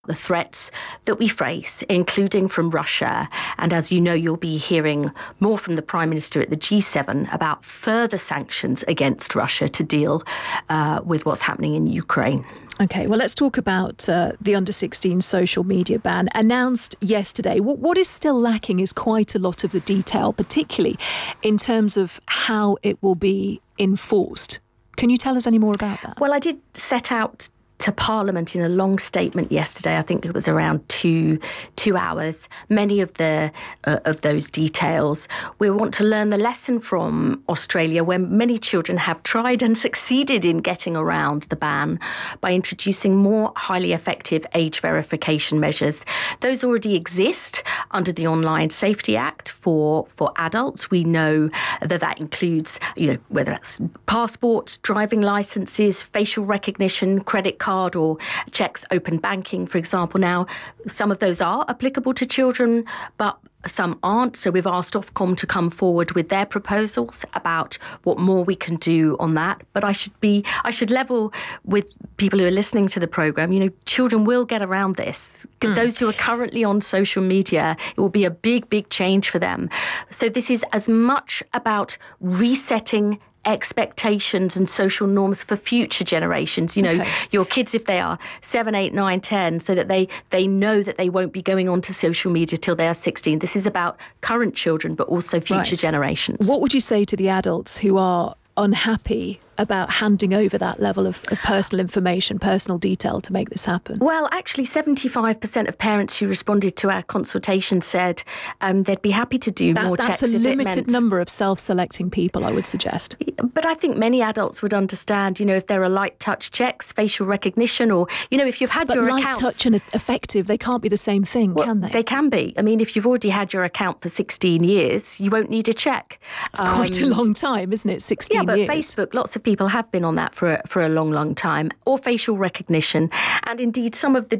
the threats that we face, including from Russia. And as you know, you'll be hearing more from the Prime Minister at the G7 about further sanctions against Russia to deal with what's happening in Ukraine. OK, well, let's talk about the under-16 social media ban announced yesterday. What is still lacking is quite a lot of the detail, particularly in terms of how it will be enforced. Can you tell us any more about that? Well, I did set out to Parliament in a long statement yesterday. I think it was around two hours. Many of those details. We want to learn the lesson from Australia, where many children have tried and succeeded in getting around the ban by introducing more highly effective age verification measures. Those already exist under the Online Safety Act for adults. We know that includes, whether that's passports, driving licenses, facial recognition, credit card, or checks, open banking, for example. Now, some of those are applicable to children, but some aren't. So we've asked Ofcom to come forward with their proposals about what more we can do on that. But I should level with people who are listening to the programme. Children will get around this. Those who are currently on social media, it will be a big, big change for them. So this is as much about resetting expectations and social norms for future generations. Your kids, if they are 7, 8, 9, 10, so that they know that they won't be going on to social media till they are 16. This is about current children, but also future generations. What would you say to the adults who are unhappy about handing over that level of personal information, personal detail to make this happen? Well, actually, 75% of parents who responded to our consultation said they'd be happy to do more checks. That's a limited number of self-selecting people, I would suggest. But I think many adults would understand, if there are light touch checks, facial recognition, or, if you've had your account. But light touch and effective, they can't be the same thing, can they? They can be. I mean, if you've already had your account for 16 years, you won't need a check. It's quite a long time, isn't it? 16 years. Yeah, but Facebook, lots of people have been on that for a long, long time, or facial recognition. And indeed, some of the